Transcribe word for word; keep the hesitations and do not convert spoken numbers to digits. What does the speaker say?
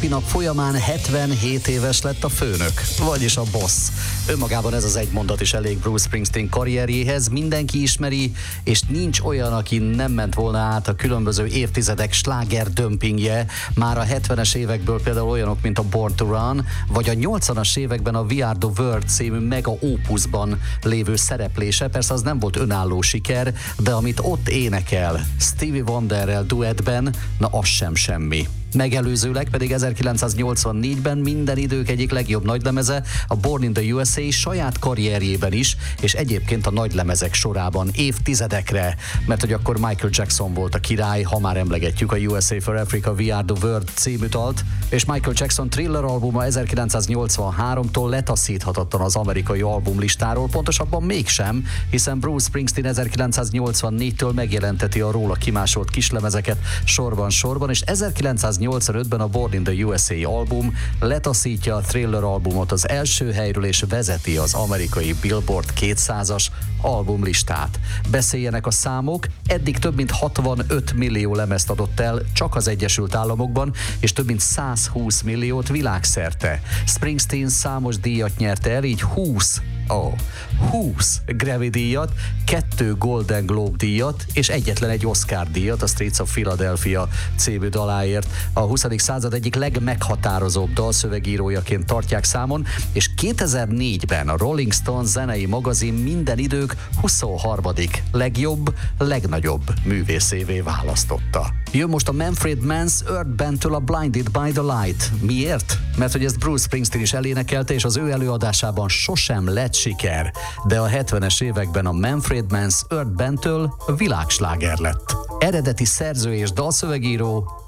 nap folyamán hetvenhét éves lett a főnök, vagyis a boss. Önmagában ez az egy mondat is elég Bruce Springsteen karrierjéhez, mindenki ismeri, és nincs olyan, aki nem ment volna át a különböző évtizedek sláger dömpingje, már a hetvenes évekből például olyanok, mint a Born to Run, vagy a nyolcvanas években a We Are the World című mega opusban lévő szereplése, persze az nem volt önálló siker, de amit ott énekel Stevie Wonderrel duettben, na az sem semmi. Megelőzőleg pedig ezerkilencszáznyolcvannégyben minden idők egyik legjobb nagylemeze, a Born in the U S A saját karrierjében is, és egyébként a nagylemezek sorában évtizedekre, mert hogy akkor Michael Jackson volt a király, ha már emlegetjük a U S A for Africa We Are the World című dalt, és Michael Jackson Thriller albuma ezerkilencszáznyolcvanháromtól letaszíthatatlan az amerikai albumlistáról, pontosabban mégsem, hiszen Bruce Springsteen ezerkilencszáznyolcvannégytől megjelenteti a róla kimásolt kislemezeket sorban-sorban, és ezerkilencszáznyolcvanötben a Born in the U S A album letaszítja a Thriller albumot az első helyről, és vezeti az amerikai Billboard kétszázas albumlistát. Beszéljenek a számok, eddig több mint hatvanöt millió lemezt adott el csak az Egyesült Államokban, és több mint százhúsz milliót világszerte. Springsteen számos díjat nyerte el, így húsz Oh, húsz Grammy díjat, kettő Golden Globe díjat, és egyetlen egy Oscar díjat a Streets of Philadelphia című daláért. A huszadik század egyik legmeghatározóbb dalszövegírójaként tartják számon, és kétezer-négyben a Rolling Stone zenei magazin minden idők huszonharmadik legjobb, legnagyobb művészévé választotta. Jön most a Manfred Mann's Earth Band-től a Blinded by the Light. Miért? Mert hogy ezt Bruce Springsteen is elénekelte, és az ő előadásában sosem lett siker, de a hetvenes években a Manfred Mann's Earth Band-től világsláger lett. Eredeti szerző és dalszövegíró